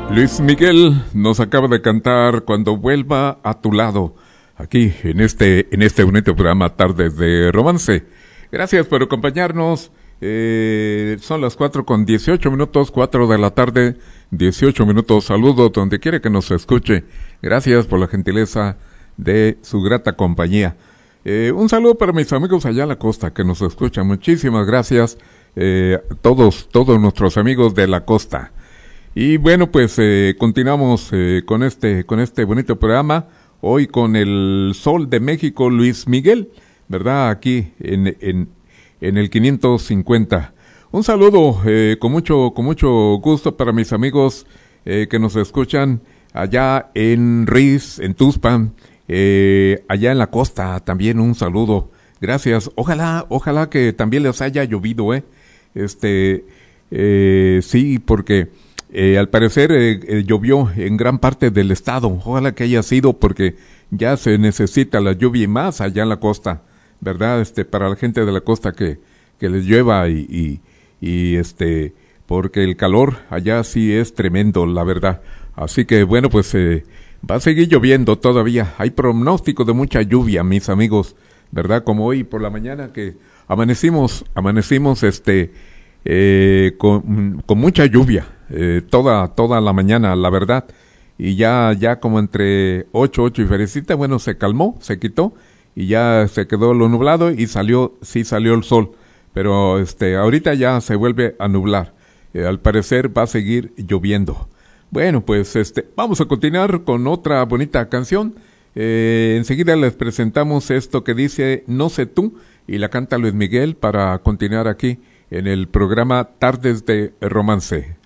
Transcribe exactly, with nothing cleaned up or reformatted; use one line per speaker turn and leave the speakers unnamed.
Luis Miguel nos acaba de cantar Cuando vuelva a tu lado, aquí en este en este bonito programa Tardes de Romance. Gracias por acompañarnos. Eh, son las cuatro con dieciocho minutos, cuatro de la tarde, dieciocho minutos. Saludos donde quiera que nos escuche. Gracias por la gentileza de su grata compañía. Eh, un saludo para mis amigos allá en la costa que nos escuchan. Muchísimas gracias, eh, todos, todos nuestros amigos de la costa. Y bueno, pues eh, continuamos eh, con este con este bonito programa, hoy con el Sol de México, Luis Miguel, ¿verdad? Aquí en en en el quinientos cincuenta. Un saludo eh, con mucho con mucho gusto para mis amigos eh, que nos escuchan allá en Riz, en Tuxpan, eh, allá en la costa, también un saludo. Gracias. Ojalá ojalá que también les haya llovido, eh. Este eh, sí, porque Eh, al parecer eh, eh, llovió en gran parte del estado. Ojalá que haya sido porque ya se necesita la lluvia y más allá en la costa, ¿verdad? Este, para la gente de la costa que, que les llueva y, y, y este, porque el calor allá sí es tremendo, la verdad. Así que bueno, pues eh, va a seguir lloviendo todavía. Hay pronóstico de mucha lluvia, mis amigos, ¿verdad? Como hoy por la mañana que amanecimos, amanecimos este, eh, con, con mucha lluvia. Eh, toda toda la mañana, la verdad, y ya ya como entre ocho, ocho y ferecita, bueno, se calmó, se quitó, y ya se quedó lo nublado, y salió, sí salió el sol, pero este, ahorita ya se vuelve a nublar, eh, al parecer va a seguir lloviendo. Bueno, pues este, vamos a continuar con otra bonita canción, eh, enseguida les presentamos esto que dice No sé tú, y la canta Luis Miguel para continuar aquí en el programa Tardes de Romance.